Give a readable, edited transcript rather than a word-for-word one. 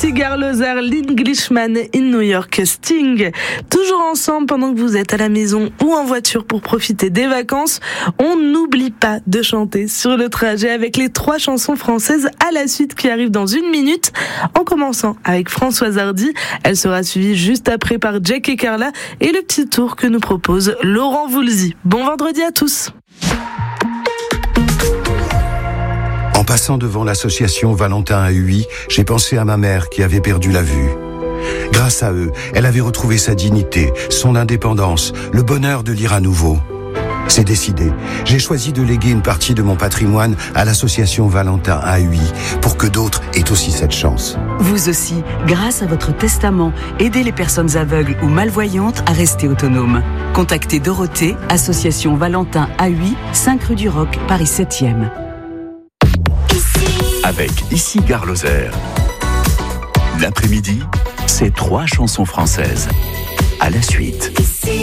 Cigar Loser, l'Englishman in New York, Sting. Toujours ensemble pendant que vous êtes à la maison ou en voiture pour profiter des vacances. On n'oublie pas de chanter sur le trajet avec les 3 chansons françaises à la suite qui arrivent dans 1 minute. En commençant avec Françoise Hardy. Elle sera suivie juste après par Jack et Carla et le petit tour que nous propose Laurent Voulzy. Bon vendredi à tous. En passant devant l'association Valentin à Huy, j'ai pensé à ma mère qui avait perdu la vue. Grâce à eux, elle avait retrouvé sa dignité, son indépendance, le bonheur de lire à nouveau. C'est décidé. J'ai choisi de léguer une partie de mon patrimoine à l'association Valentin à Huy pour que d'autres aient aussi cette chance. Vous aussi, grâce à votre testament, aidez les personnes aveugles ou malvoyantes à rester autonomes. Contactez Dorothée, association Valentin à Huy, 5 rue du Roc, Paris 7e. Avec Ici Gare Lozère. L'après-midi, c'est 3 chansons françaises. À la suite.